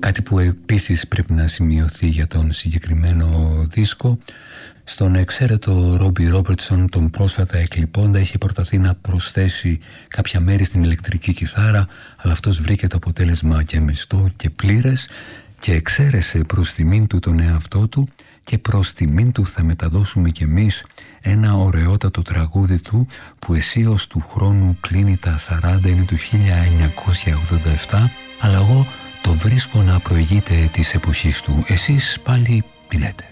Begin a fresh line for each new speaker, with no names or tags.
Κάτι που επίσης πρέπει να σημειωθεί για τον συγκεκριμένο δίσκο. Στον εξαίρετο Ρόμπι Ρόμπερτσον, τον πρόσφατα εκλειπώντα, είχε προταθεί να προσθέσει κάποια μέρη στην ηλεκτρική κιθάρα, αλλά αυτός βρήκε το αποτέλεσμα και μεστό και πλήρες και εξαίρεσε προς τιμήν του τον εαυτό του, και προς τιμήν του θα μεταδώσουμε κι εμείς ένα ωραιότατο τραγούδι του που αισίως του χρόνου κλείνει τα 40, είναι του 1987, αλλά εγώ το βρίσκω να προηγείται της εποχής του. Εσείς πάλι μιλέτε.